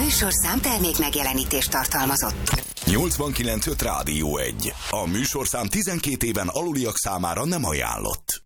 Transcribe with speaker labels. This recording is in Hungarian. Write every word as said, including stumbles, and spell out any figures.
Speaker 1: műsorszám termék megjelenítést tartalmazott.
Speaker 2: nyolcvankilenc öt Rádió egy. A műsorszám tizenkét éven aluliak számára nem ajánlott.